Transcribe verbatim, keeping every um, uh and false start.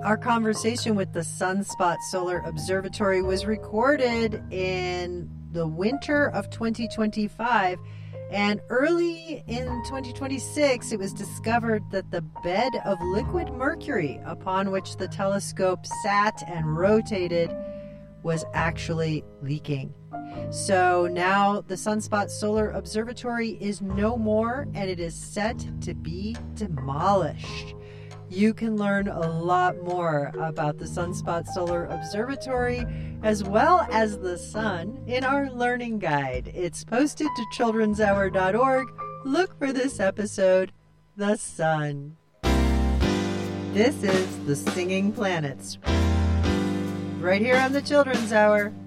Our conversation with the Sunspot Solar Observatory was recorded in the winter of twenty twenty-five, and early in twenty twenty-six it was discovered that the bed of liquid mercury upon which the telescope sat and rotated was actually leaking. So now the Sunspot Solar Observatory is no more, and it is set to be demolished. You can learn a lot more about the Sunspot Solar Observatory as well as the sun in our learning guide. It's posted to children's hour dot org. Look for this episode, The Sun. This is the Singing Planets, right here on the Children's Hour.